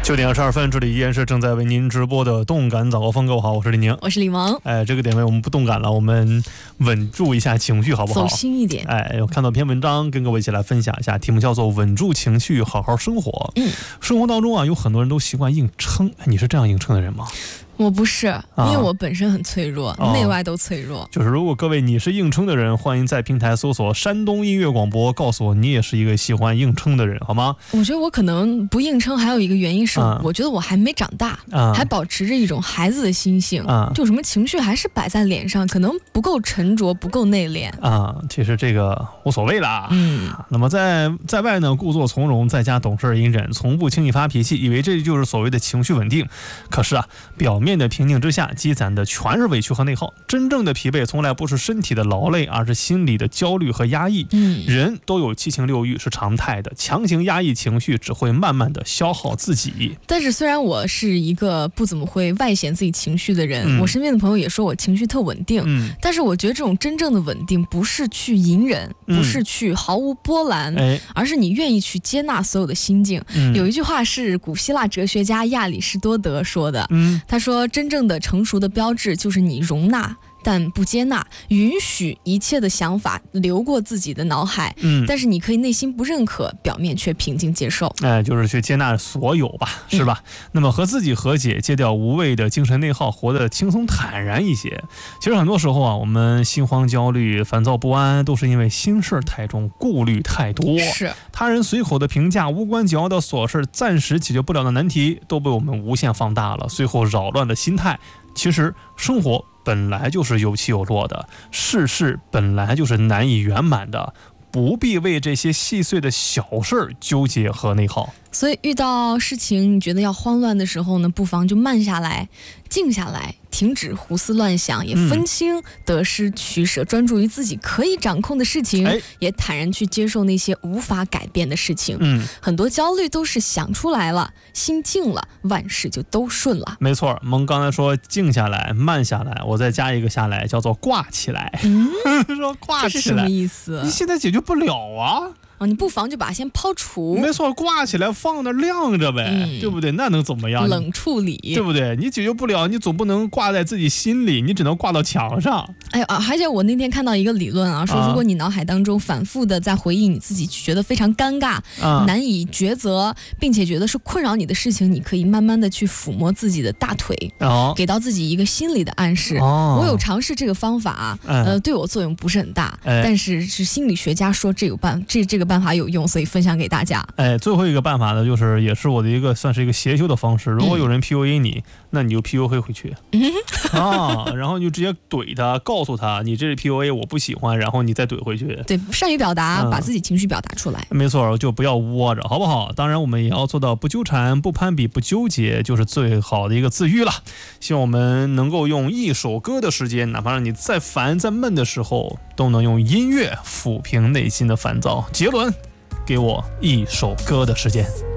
9点22分，这里依然是正在为您直播的动感早高峰。各位好，我是李宁， 我是李萌。 这个点位我们不动感了，我们稳住一下情绪，好不好？ 走心一点。 我看到篇文章，跟各位一起来分享一下，题目叫做"稳住情绪，好好生活"。生活当中啊，有很多人都习惯硬撑，你是这样硬撑的人吗？ 我不是，因为我本身很脆弱，内外都脆弱。 就是如果各位你是硬撑的人，欢迎在平台搜索山东音乐广播，告诉我你也是一个喜欢硬撑的人，好吗？ 我觉得我可能不硬撑，还有一个原因是，我觉得我还没长大，还保持着一种孩子的心性，就什么情绪还是摆在脸上，可能不够沉着，不够内敛其实这个无所谓啦。那么在外呢，故作从容，在家懂事隐忍，从不轻易发脾气，以为这就是所谓的情绪稳定。可是啊，表面的平静之下积攒的全是委屈和内耗，真正的疲惫从来不是身体的劳累，而是心理的焦虑和压抑。人都有七情六欲是常态的，强行压抑情绪只会慢慢的消耗自己。 但是虽然我是一个不怎么会外显自己情绪的人，我身边的朋友也说我情绪特稳定，但是我觉得这种真正的稳定不是去隐忍，不是去毫无波澜，而是你愿意去接纳所有的心境。有一句话是古希腊哲学家亚里士多德说的，他说真正的成熟的标志就是你容纳但不接纳，允许一切的想法流过自己的脑海，但是你可以内心不认可，表面却平静接受。 就是去接纳所有吧，是吧？那么和自己和解，戒掉无谓的精神内耗，活得轻松坦然一些。其实很多时候啊，我们心慌焦虑、烦躁不安，都是因为心事太重，顾虑太多。 是他人随口的评价、无关紧要的琐事、暂时解决不了的难题，都被我们无限放大了，最后扰乱了心态。其实生活本来就是有起有落的，世事本来就是难以圆满的，不必为这些细碎的小事纠结和内耗。 所以遇到事情你觉得要慌乱的时候呢，不妨就慢下来，静下来，停止胡思乱想，也分清得失取舍，专注于自己可以掌控的事情，也坦然去接受那些无法改变的事情。很多焦虑都是想出来了，心静了，万事就都顺了。 没错，萌刚才说静下来，慢下来，我再加一个下来，叫做挂起来。说挂起来， 这是什么意思？ 你现在解决不了啊。 你不妨就把它先抛除。 没错，挂起来放那晾着呗，对不对？那能怎么样？ 冷处理， 对不对？你解决不了，你总不能挂在自己心里，你只能挂到墙上。 而且我那天看到一个理论啊，说如果你脑海当中反复的在回忆你自己觉得非常尴尬、难以抉择，并且觉得是困扰你的事情，你可以慢慢的去抚摸自己的大腿，给到自己一个心理的暗示。我有尝试这个方法，对我作用不是很大，但是心理学家说这个办法有用，所以分享给大家。 最后一个办法呢，就是也是我的一个算是一个邪修的方式。如果有人 PUA 你，那你就 PUA 回去然后你就直接怼他，告诉他你这是 PUA， 我不喜欢，然后你再怼回去。 对，善于表达，把自己情绪表达出来。 没错，就不要窝着，好不好？当然我们也要做到不纠缠、不攀比、不纠结，就是最好的一个自愈了。希望我们能够用一首歌的时间，哪怕让你再烦再闷的时候，都能用音乐抚平内心的烦躁。结论，给我一首歌的时间。